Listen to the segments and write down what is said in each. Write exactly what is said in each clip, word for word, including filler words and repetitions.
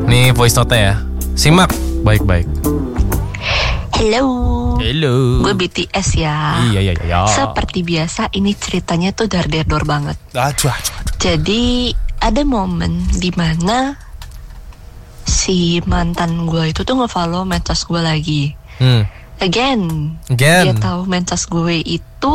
Nih voice note ya. Simak baik-baik. Hello. Hello. Gue B T S ya. Iya iya iya. Seperti biasa ini ceritanya tuh dar-der-dor banget. Aduh, aduh, aduh. Jadi ada momen dimana si mantan gue itu tuh nge-follow medsos gue lagi. Hmm. Again. Again. Dia tahu medsos gue itu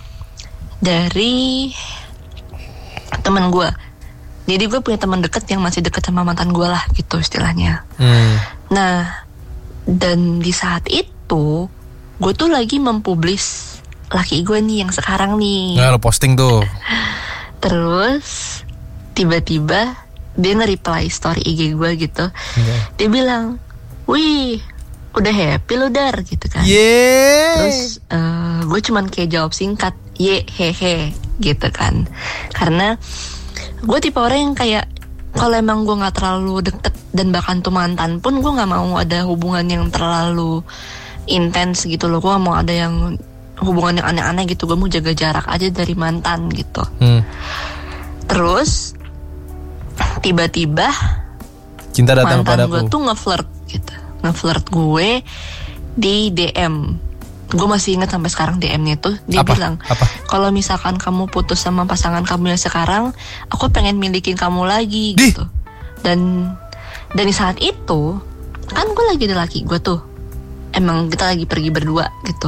dari teman gue. Jadi gue punya teman deket yang masih deket sama mantan gue lah gitu istilahnya. Hmm. Nah, dan di saat itu gue tuh lagi mempublis laki gue nih yang sekarang nih. Nah, lo posting tuh. Terus tiba-tiba dia nge-reply story I G gue gitu. Okay. Dia bilang, "Wih, udah happy lo Dar," gitu kan. Yeay. Terus uh, gue cuman kayak jawab singkat, "Ye hehe," gitu kan. Karena gue tipe orang yang kayak kalau emang gue nggak terlalu deket dan bahkan tuh mantan pun gue nggak mau ada hubungan yang terlalu intens gitu loh. Gue mau ada yang hubungan yang aneh-aneh gitu. Gue mau jaga jarak aja dari mantan gitu. Hmm. Terus tiba-tiba cinta datang mantan padaku. gue tuh nge-flirt gitu, nge-flirt gue di D M. Gue masih ingat sampai sekarang D M-nya tuh. Dia Apa? bilang, Apa? kalau misalkan kamu putus sama pasangan kamu yang sekarang, aku pengen milikin kamu lagi. Dih. Gitu. Dan dan di saat itu kan gue lagi ada laki gue tuh. Emang kita lagi pergi berdua gitu.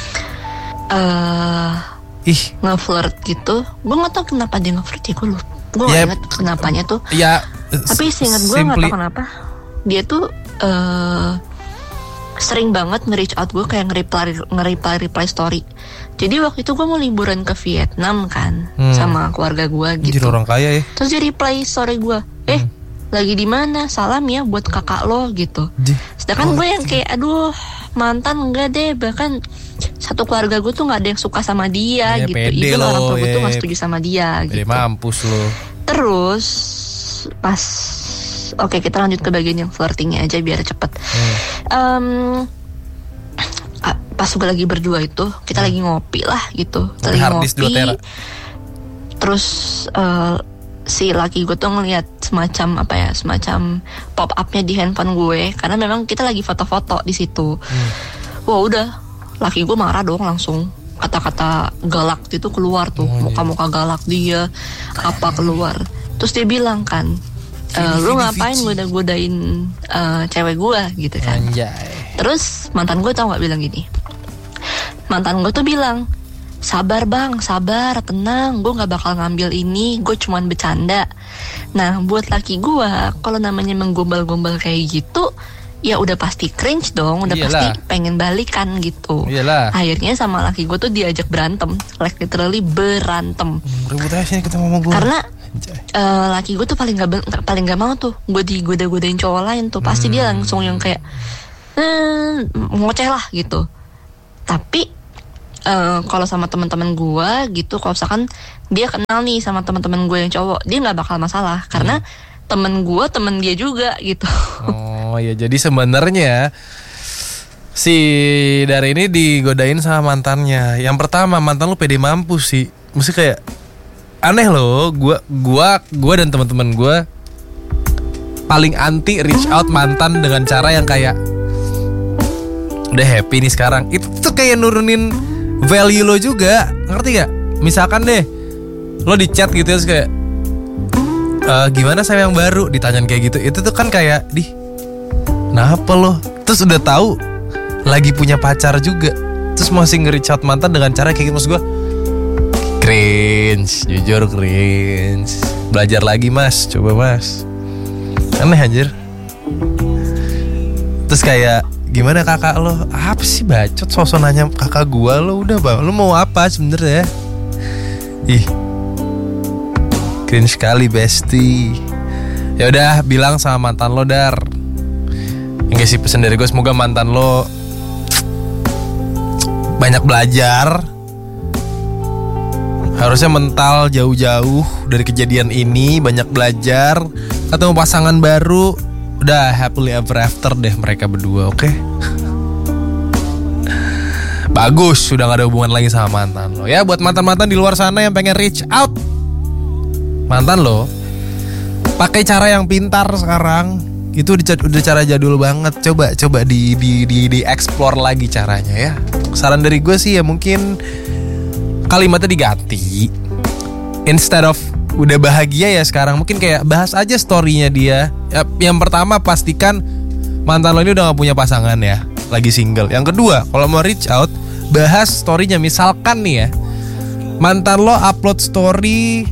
Eh uh, Ih, nge-flirt gitu. Gue gak tau kenapa dia nge-flirt ya. Gue lupa. Gue Ya, gak inget kenapanya tuh. ya. Tapi seingat gue gak tau kenapa dia tuh uh, sering banget nge-reach out gue, kayak nge-reply, nge-reply reply story. Jadi waktu itu gue mau liburan ke Vietnam kan, hmm. sama keluarga gue gitu. Jadi orang kaya ya. Terus dia reply story gue, eh hmm. lagi di mana? Salam ya buat kakak lo gitu. Di, Sedangkan oh, gue yang kayak aduh mantan enggak deh, bahkan satu keluarga gue tuh nggak ada yang suka sama dia ya, gitu. Even orang tua gue ya. tuh nggak setuju sama dia. Pede gitu. mampus lo. Terus pas oke kita lanjut ke bagian yang flirtingnya aja biar cepet. Hmm. Um, pas gue lagi berdua itu kita hmm. lagi ngopi lah gitu, kita lagi ngopi. Terus uh, si laki gue tuh ngeliat semacam apa ya, semacam pop upnya di handphone gue karena memang kita lagi foto-foto di situ. Hmm. Wah udah, laki gue marah dong langsung. Kata-kata galak itu keluar tuh, oh, muka-muka galak dia apa keluar. Terus dia bilang kan, e, lu ngapain goda-godain uh, cewek gue gitu kan. Anjay. Terus mantan gue tau gak bilang gini, mantan gue tuh bilang, sabar bang, sabar, tenang, gue gak bakal ngambil ini, gue cuman bercanda. Nah buat laki gue, kalau namanya menggombal-gombal kayak gitu, ya udah pasti cringe dong, udah Iyalah. pasti pengen balikan gitu. Iyalah. Akhirnya sama laki gue tuh diajak berantem, like literally berantem. Ribut aja sih ketemu sama gue. Karena uh, laki gue tuh paling gak paling gak mau tuh gue digoda-godain cowok lain tuh. Pasti hmm. dia langsung yang kayak eh, ngoceh lah gitu. Tapi uh, kalau sama teman-teman gue gitu, kalau misalkan dia kenal nih sama teman-teman gue yang cowok, dia nggak bakal masalah karena hmm. temen gue temen dia juga gitu. Oh ya, jadi sebenarnya si Dari ini digodain sama mantannya. Yang pertama, mantan lu pede mampus sih. Mesti kayak aneh loh. Gua gua gua dan teman-teman gua paling anti reach out mantan dengan cara yang kayak udah happy nih sekarang. Itu tuh kayak nurunin value lo juga. Ngerti gak? Misalkan deh lo di chat gitu terus kayak Uh, gimana saya yang baru, ditanyain kayak gitu, itu tuh kan kayak di kenapa lo, terus udah tahu lagi punya pacar juga, terus masih nge-reach out mantan dengan cara kayak gitu. Maksud gue cringe, jujur cringe. Belajar lagi mas, coba mas, aneh anjir. Terus kayak gimana kakak lo, apa sih bacot sosok nanya kakak gue, lo udah bang, lo mau apa sebenarnya? Ih, cringe sekali bestie. Ya udah bilang sama mantan lo Dar. Enggak sih, pesan dari gue semoga mantan lo banyak belajar. Harusnya mental jauh-jauh dari kejadian ini, banyak belajar, ketemu pasangan baru, udah happily ever after deh mereka berdua, oke? Okay? Bagus, sudah gak ada hubungan lagi sama mantan lo. Ya buat mantan-mantan di luar sana yang pengen reach out mantan lo, pakai cara yang pintar sekarang. Itu udah, udah cara jadul banget. Coba coba di di di di explore lagi caranya ya. Saran dari gue sih ya mungkin kalimatnya diganti. Instead of udah bahagia ya sekarang, mungkin kayak bahas aja story-nya dia. Ya, yang pertama pastikan mantan lo ini udah gak punya pasangan ya, lagi single. Yang kedua, kalau mau reach out, bahas story-nya. Misalkan nih ya, mantan lo upload story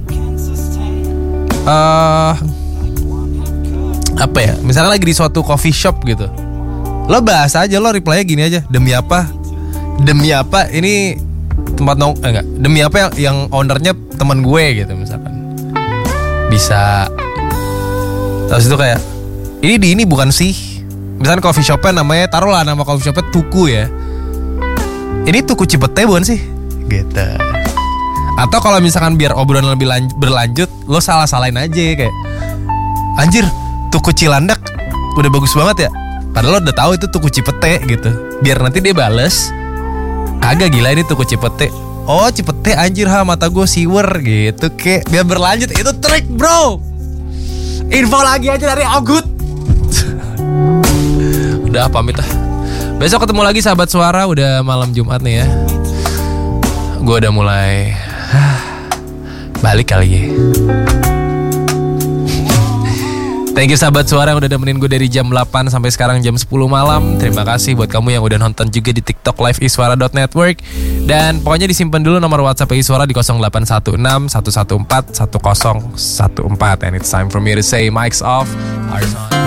uh, apa ya, misalnya lagi di suatu coffee shop gitu, lo bahas aja, lo reply-nya gini aja, demi apa demi apa ini tempat nong eh, enggak demi apa yang yang ownernya teman gue gitu misalkan. Bisa. Terus itu kayak ini di ini bukan sih, misalkan coffee shopnya namanya, taruhlah nama coffee shopnya Tuku ya, ini Tuku Cipete bukan sih gitu. Atau kalau misalkan biar obrolan lebih lanj- berlanjut, lo salah-salahin aja kayak, anjir Tuku Cilandak udah bagus banget ya, padahal lo udah tahu itu Tuku Cipete gitu. Biar nanti dia bales, kagak, gila ini Tuku Cipete. Oh Cipete anjir, ha mata gue siwer gitu, kayak biar berlanjut. Itu trik bro. Info lagi aja dari Ogut. Udah pamit lah. Besok ketemu lagi sahabat suara. Udah malam Jumat nih ya. Gue udah mulai balik kali ya. Thank you sahabat suara yang udah nemenin gue dari jam delapan sampai sekarang jam sepuluh malam. Terima kasih buat kamu yang udah nonton juga di TikTok Live iswara dot network. Dan pokoknya disimpan dulu nomor WhatsApp Iswara di nol delapan satu enam satu satu empat satu nol satu empat. And it's time for me to say mics off, ours on.